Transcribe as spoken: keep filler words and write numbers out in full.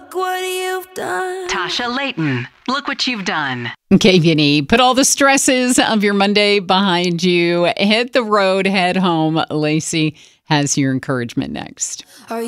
Look what you've done. Tasha Layton, look what you've done. K V N E, put all the stresses of your Monday behind you. Hit the road, head home. Lacey has your encouragement next. Are